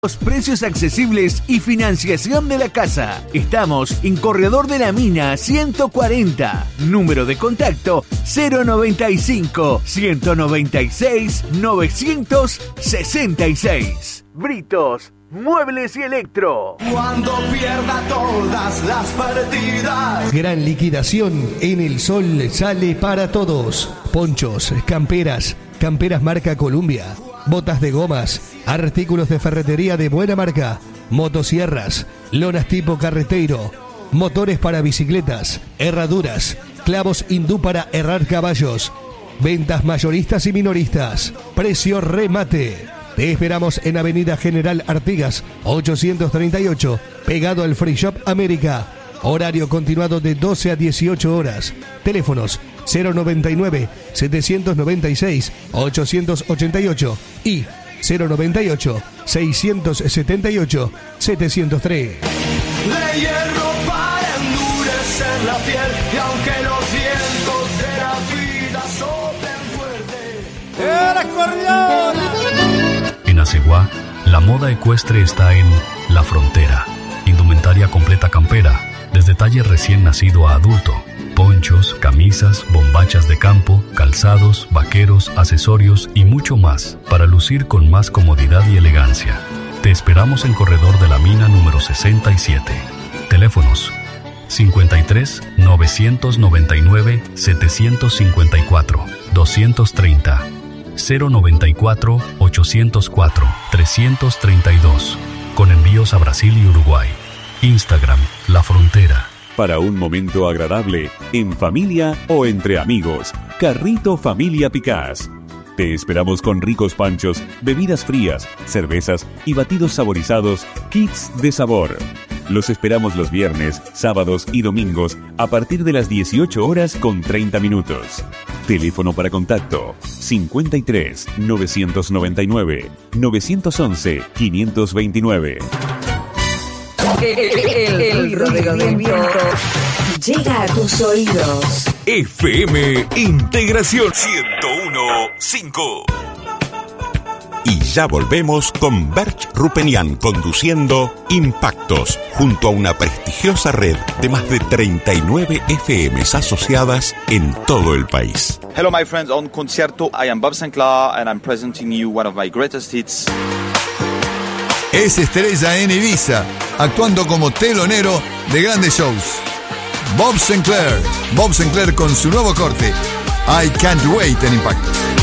Precios accesibles y financiación de la casa. Estamos en Corredor de la Mina 140. Número de contacto 095 196 966. Britos, Muebles y Electro. Cuando pierda todas las partidas. Gran liquidación en El Sol sale para todos. Ponchos, camperas marca Columbia, botas de gomas, artículos de ferretería de buena marca, motosierras, lonas tipo carreteiro, motores para bicicletas, herraduras, clavos hindú para herrar caballos, ventas mayoristas y minoristas, precio remate. Te esperamos en Avenida General Artigas 838, pegado al Free Shop América. Horario continuado de 12 a 18 horas. Teléfonos 099 796 888 y 098 678 703. De hierro para endurecer la piel, y aunque los vientos de la vida soplen fuerte. En Aceguá, la moda ecuestre está en La Frontera. Indumentaria completa campera, desde talle recién nacido a adulto. Ponchos, camisas, bombachas de campo, calzados, vaqueros, accesorios y mucho más para lucir con más comodidad y elegancia. Te esperamos en Corredor de la Mina número 67. Teléfonos 53 999 754 230 094 804 332 con envíos a Brasil y Uruguay. Instagram La Frontera. Para un momento agradable, en familia o entre amigos, Carrito Familia Picás. Te esperamos con ricos panchos, bebidas frías, cervezas y batidos saborizados, kits de sabor. Los esperamos los viernes, sábados y domingos a partir de las 18 horas con 30 minutos. Teléfono para contacto 53 999 911 529. El ruido del viento llega a tus oídos. FM Integración 101.5. Y ya volvemos con Berch Rupenian conduciendo Impactos junto a una prestigiosa red de más de 39 FMs asociadas en todo el país. Hello my friends, on Concierto, I am Bob Sinclair and I'm presenting you one of my greatest hits. Es estrella en Ibiza, actuando como telonero de grandes shows. Bob Sinclair con su nuevo corte, I Can't Wait en Impacto.